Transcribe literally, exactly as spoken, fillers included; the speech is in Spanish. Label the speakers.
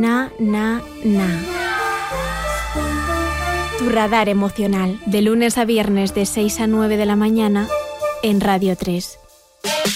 Speaker 1: Na, na, na. Tu radar emocional, de lunes a viernes de seis a nueve de la mañana en Radio tres.